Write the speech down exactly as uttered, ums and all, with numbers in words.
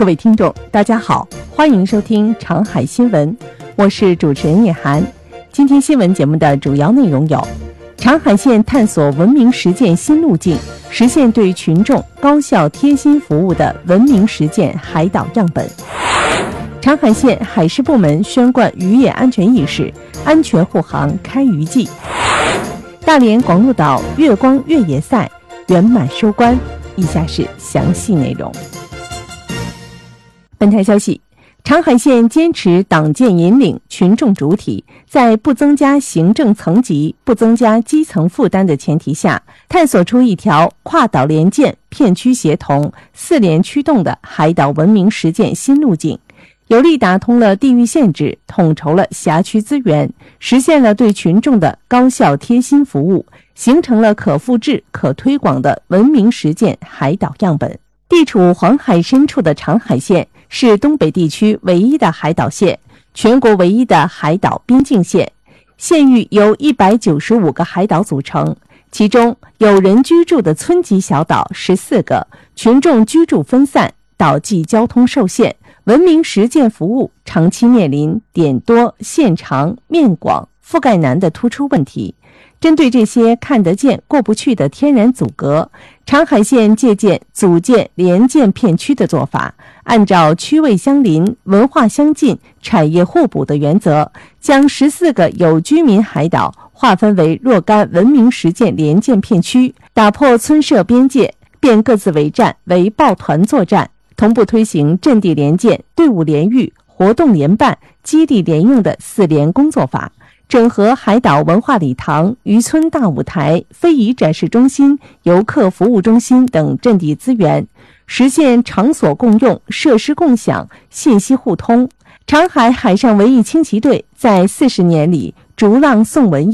各位听众大家好，欢迎收听长海新闻，我是主持人叶涵。今天新闻节目的主要内容有：长海县探索文明实践新路径，实现对群众高效贴心服务的文明实践海岛样本；长海县海事部门宣贯渔业安全意识，安全护航开渔季；大连广鹿岛月光越野赛圆满收官。以下是详细内容。本台消息，长海县坚持党建引领、群众主体，在不增加行政层级、不增加基层负担的前提下，探索出一条跨岛联建、片区协同、四联驱动的海岛文明实践新路径，有力打通了地域限制，统筹了辖区资源，实现了对群众的高效贴心服务，形成了可复制、可推广的文明实践海岛样本。地处黄海深处的长海县是东北地区唯一的海岛县，全国唯一的海岛边境县。县域由一百九十五个海岛组成，其中有人居住的村级小岛十四个，群众居住分散，岛际交通受限，文明实践服务长期面临点多、线长、面广、覆盖难的突出问题。针对这些看得见过不去的天然阻隔，长海县借鉴组建联建片区的做法，按照区位相邻、文化相近、产业互补的原则，将十四个有居民海岛划分为若干文明实践联建片区，打破村社边界，变各自为战为抱团作战，同步推行阵地联建、队伍联育、活动联办、基地联用的四联工作法，整合海岛文化礼堂、渔村大舞台、非遗展示中心、游客服务中心等阵地资源，实现场所共用、设施共享、信息互通。长海海上文艺轻骑队在四十年里逐浪送文艺，